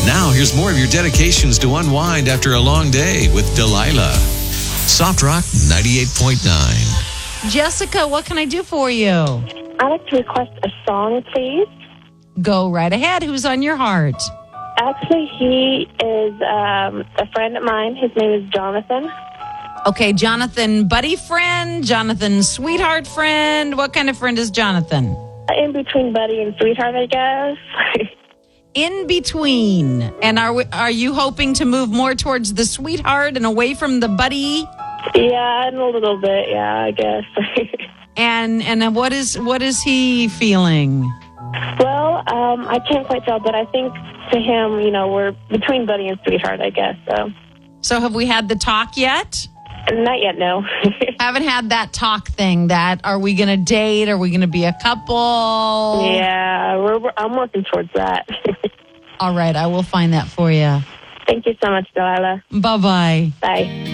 Now, here's more of your dedications to unwind after a long day with Delilah. Soft Rock 98.9. Jessica, what can I do for you? I'd like to request a song, please. Go right ahead. Who's on your heart? Actually, he is a friend of mine. His name is Jonathan. Okay, Jonathan, buddy friend, Jonathan, sweetheart friend. What kind of friend is Jonathan? In between buddy and sweetheart, I guess. In between. And are you hoping to move more towards the sweetheart and away from the buddy? Yeah, in a little bit, yeah, I guess. And what is he feeling? Well, I can't quite tell, but I think to him, we're between buddy and sweetheart, I guess. So have we had the talk yet? Not yet, no. Haven't had that talk thing that, are we going to date? Are we going to be a couple? Yeah, I'm working towards that. All right, I will find that for you. Thank you so much, Delilah. Bye-bye. Bye.